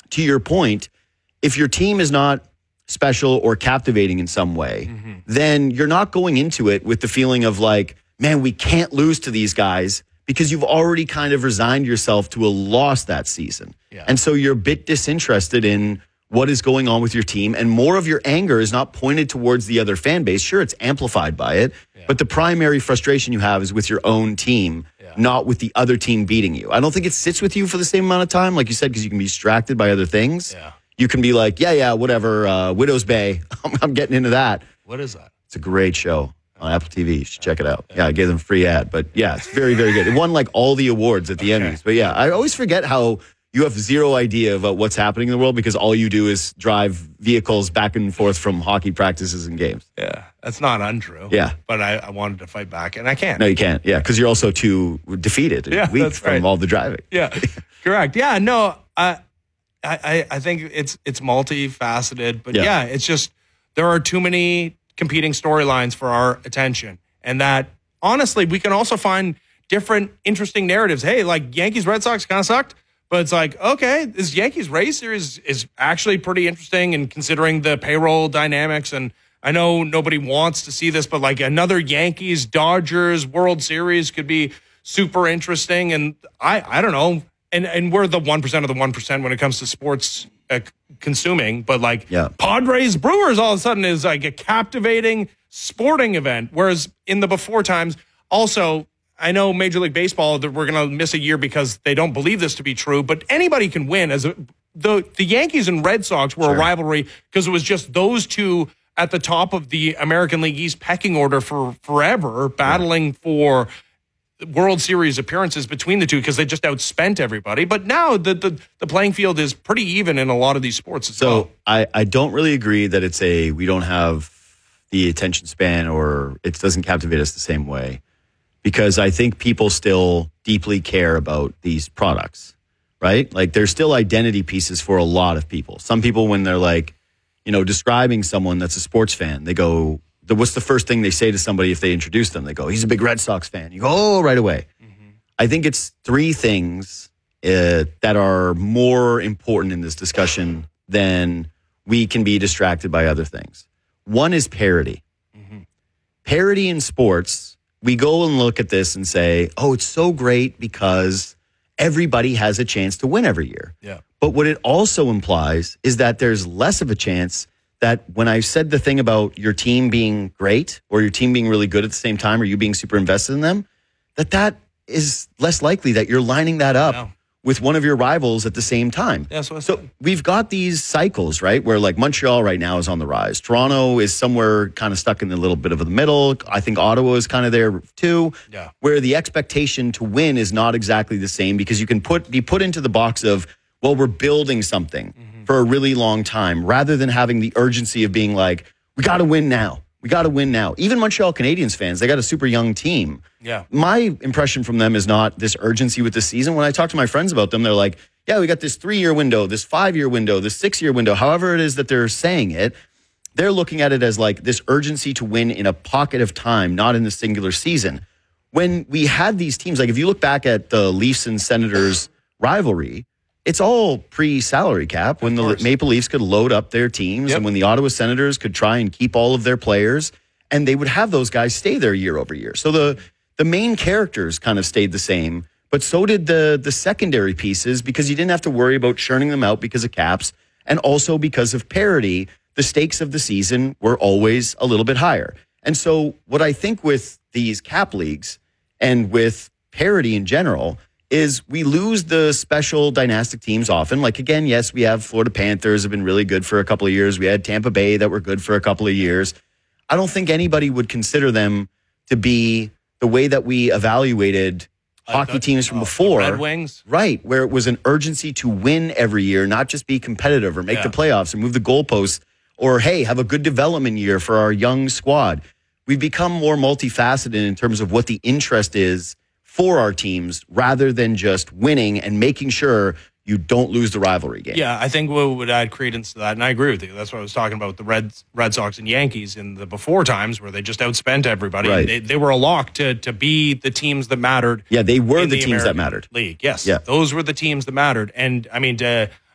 to your point, if your team is not special or captivating in some way, then you're not going into it with the feeling of like, man, we can't lose to these guys, because you've already kind of resigned yourself to a loss that season. Yeah. And so you're a bit disinterested in what is going on with your team, and more of your anger is not pointed towards the other fan base. Sure, it's amplified by it, but the primary frustration you have is with your own team, not with the other team beating you. I don't think it sits with you for the same amount of time, like you said, because you can be distracted by other things. Yeah. You can be like, whatever, Widow's Bay, I'm getting into that. What is that? It's a great show on Apple TV. You should check it out. Yeah, I gave them a free ad, but yeah, it's very, very good. It won like all the awards at the Emmys. But yeah, I always forget how you have zero idea about what's happening in the world because all you do is drive vehicles back and forth from hockey practices and games. Yeah, that's not untrue. Yeah. But I wanted to fight back, and I can't. No, you can't. Yeah, because you're also too defeated and weak that's from right. all the driving. Yeah, correct. Yeah, no, I think it's multifaceted, but yeah, it's just there are too many competing storylines for our attention, and that honestly, we can also find different interesting narratives. Hey, like Yankees Red Sox kind of sucked, but it's like, okay, this Yankees Rays series is actually pretty interesting, and considering the payroll dynamics, and I know nobody wants to see this, but like another Yankees Dodgers World Series could be super interesting, and I don't know. And we're the 1% of the 1% when it comes to sports consuming. But like Padres Brewers all of a sudden is like a captivating sporting event. Whereas in the before times, also, I know Major League Baseball, that we're going to miss a year because they don't believe this to be true. But anybody can win. The Yankees and Red Sox were a rivalry because it was just those two at the top of the American League East pecking order for forever, battling for World Series appearances between the two because they just outspent everybody. But now the playing field is pretty even in a lot of these sports as well. I don't really agree that it's we don't have the attention span or it doesn't captivate us the same way, because I think people still deeply care about these products, right? Like there's still identity pieces for a lot of people. Some people, when they're like, describing someone that's a sports fan, they go, what's the first thing they say to somebody if they introduce them? They go, he's a big Red Sox fan. You go, oh, right away. I think it's three things that are more important in this discussion than we can be distracted by other things. One is parity. Parity in sports, we go and look at this and say, oh, it's so great because everybody has a chance to win every year. Yeah. But what it also implies is that there's less of a chance that when I said the thing about your team being great or your team being really good at the same time or you being super invested in them, that is less likely that you're lining that up with one of your rivals at the same time. Yeah, so we've got these cycles, right, where like Montreal right now is on the rise. Toronto is somewhere kind of stuck in the little bit of the middle. I think Ottawa is kind of there too, where the expectation to win is not exactly the same because you can be put into the box of, well, we're building something for a really long time rather than having the urgency of being like, we got to win now. We got to win now. Even Montreal Canadiens fans, they got a super young team. Yeah. My impression from them is not this urgency with the season. When I talk to my friends about them, they're like, yeah, we got this 3-year window, this 5-year window, this 6-year window, however it is that they're saying it. They're looking at it as like this urgency to win in a pocket of time, not in the singular season. When we had these teams, like if you look back at the Leafs and Senators rivalry, it's all pre-salary cap when the Maple Leafs could load up their teams and when the Ottawa Senators could try and keep all of their players, and they would have those guys stay there year over year. So the main characters kind of stayed the same, but so did the secondary pieces because you didn't have to worry about churning them out because of caps, and also because of parity, the stakes of the season were always a little bit higher. And so what I think with these cap leagues and with parity in general is we lose the special dynastic teams often. Like, again, yes, we have Florida Panthers have been really good for a couple of years. We had Tampa Bay that were good for a couple of years. I don't think anybody would consider them to be the way that we evaluated hockey teams from before. Red Wings. Right, where it was an urgency to win every year, not just be competitive or make the playoffs or move the goalposts or, hey, have a good development year for our young squad. We've become more multifaceted in terms of what the interest is for our teams rather than just winning and making sure you don't lose the rivalry game. Yeah, I think what would add credence to that, and I agree with you. That's what I was talking about with the Red Sox and Yankees in the before times where they just outspent everybody. Right. They were a lock to be the teams that mattered. Yeah, they were the teams American that mattered. League. Yes, yeah. Those were the teams that mattered. And I mean, to